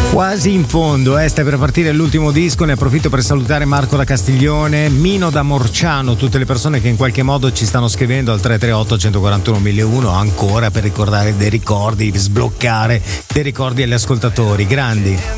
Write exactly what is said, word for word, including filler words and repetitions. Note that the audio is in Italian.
Quasi in fondo, eh, stai per partire l'ultimo disco, ne approfitto per salutare Marco da Castiglione, Mino da Morciano, tutte le persone che in qualche modo ci stanno scrivendo al tre tre otto uno quattro uno mille uno ancora per ricordare dei ricordi, sbloccare dei ricordi agli ascoltatori, grandi.